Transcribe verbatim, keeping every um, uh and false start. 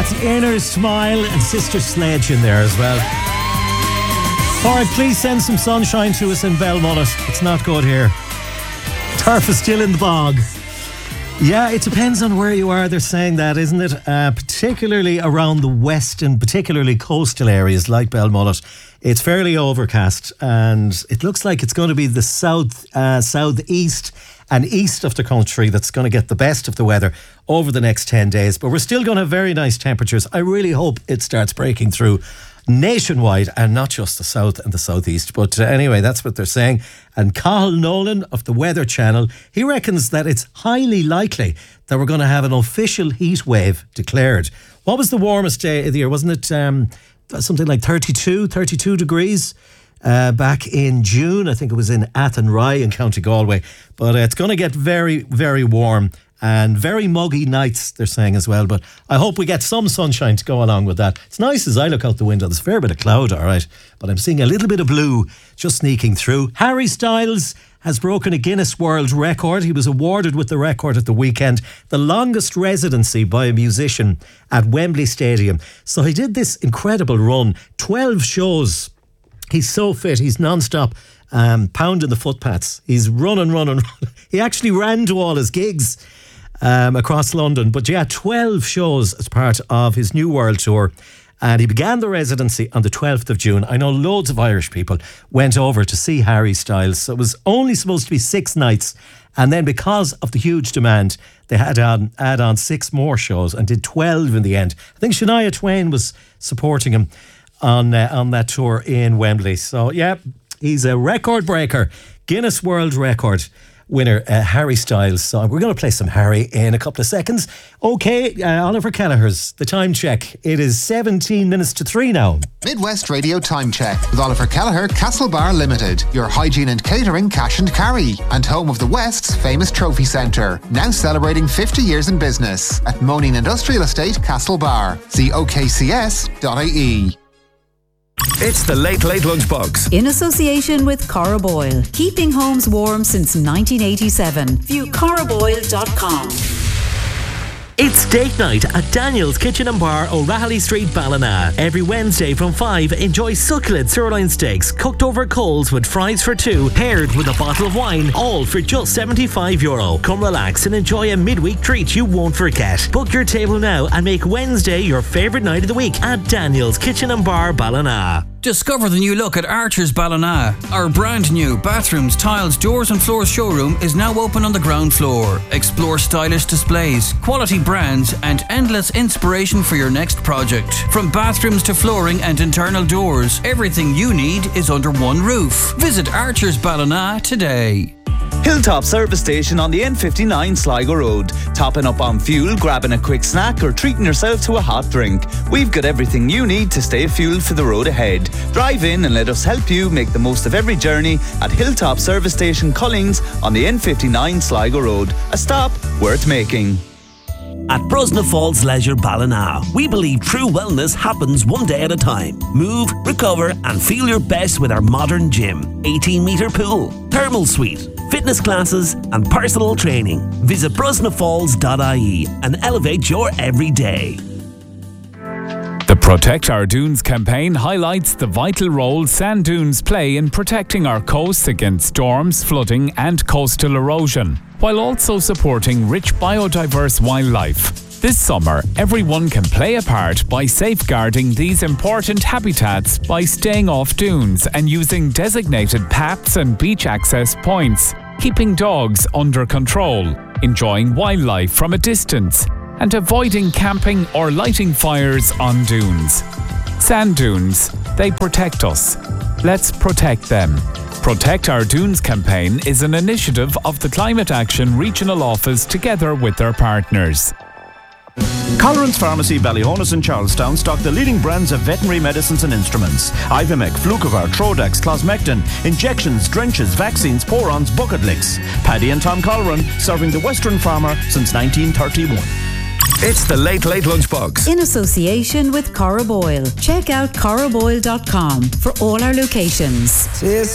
That's Inner Smile and Sister Sledge in there as well. Alright, please send some sunshine to us in Belmullet. It's not good here. Turf is still in the bog. Yeah, it depends on where you are. They're saying that, isn't it? Uh, particularly around the west and particularly coastal areas like Belmullet. It's fairly overcast and it looks like it's going to be the south, uh, southeast and east of the country that's going to get the best of the weather over the next ten days. But we're still going to have very nice temperatures. I really hope it starts breaking through nationwide and not just the south and the southeast. But uh, anyway, that's what they're saying. And Cathal Nolan of the Weather Channel, he reckons that it's highly likely that we're going to have an official heat wave declared. What was the warmest day of the year? Wasn't it um, something like thirty-two, thirty-two degrees? Uh, back in June, I think it was in Athenry in County Galway. But uh, it's going to get very, very warm and very muggy nights, they're saying as well. But I hope we get some sunshine to go along with that. It's nice as I look out the window. There's a fair bit of cloud, all right. But I'm seeing a little bit of blue just sneaking through. Harry Styles has broken a Guinness World Record. He was awarded with the record at the weekend, the longest residency by a musician at Wembley Stadium. So he did this incredible run, twelve shows. He's so fit, he's non-stop um, pounding the footpaths. He's running, running, running. He actually ran to all his gigs um, across London. But yeah, twelve shows as part of his new world tour. And he began the residency on the twelfth of June. I know loads of Irish people went over to see Harry Styles. So it was only supposed to be six nights. And then because of the huge demand, they had to add on six more shows and did twelve in the end. I think Shania Twain was supporting him on uh, on that tour in Wembley. So yeah, he's a record breaker, Guinness World Record winner, uh, Harry Styles. So we're going to play some Harry in a couple of seconds. Okay, uh, Oliver Kelleher's The Time Check. It is seventeen minutes to three now. Midwest Radio Time Check with Oliver Kelleher, Castlebar Limited, your hygiene and catering cash and carry, and home of the West's famous trophy centre, now celebrating fifty years in business at Moaning Industrial Estate, Castlebar. See o k c s dot i e. It's the Late Late Lunchbox. In association with Coroboil. Keeping homes warm since nineteen eighty-seven. View coroboil dot com. It's date night at Daniel's Kitchen and Bar, O'Rahilly Street, Ballina. Every Wednesday from five, enjoy succulent sirloin steaks cooked over coals with fries for two, paired with a bottle of wine, all for just seventy-five euro. Come relax and enjoy a midweek treat you won't forget. Book your table now and make Wednesday your favourite night of the week at Daniel's Kitchen and Bar, Ballina. Discover the new look at Archer's Ballina. Our brand new bathrooms, tiles, doors and floors showroom is now open on the ground floor. Explore stylish displays, quality brands and endless inspiration for your next project. From bathrooms to flooring and internal doors, everything you need is under one roof. Visit Archer's Ballina today. Hilltop Service Station on the N fifty-nine Sligo Road. Topping up on fuel, grabbing a quick snack or treating yourself to a hot drink. We've got everything you need to stay fueled for the road ahead. Drive in and let us help you make the most of every journey at Hilltop Service Station Cullings on the N fifty-nine Sligo Road. A stop worth making. At Brosna Falls Leisure Ballina, we believe true wellness happens one day at a time. Move, recover and feel your best with our modern gym, eighteen metre pool, thermal suite, fitness classes and personal training. Visit brosna falls dot i e and elevate your everyday. The Protect Our Dunes campaign highlights the vital role sand dunes play in protecting our coasts against storms, flooding and coastal erosion, while also supporting rich biodiverse wildlife. This summer, everyone can play a part by safeguarding these important habitats by staying off dunes and using designated paths and beach access points, keeping dogs under control, enjoying wildlife from a distance, and avoiding camping or lighting fires on dunes. Sand dunes, they protect us. Let's protect them. Protect Our Dunes campaign is an initiative of the Climate Action Regional Office together with their partners. Colleran's Pharmacy, Ballyhonus and Charlestown stock the leading brands of veterinary medicines and instruments. Ivimec, Flucovar, Trodax, Closmectin, injections, drenches, vaccines, porons, bucket licks. Paddy and Tom Colleran, serving the Western farmer since nineteen thirty-one. It's the Late Late Lunchbox. In association with Coroboil. Check out coroboil dot com for all our locations.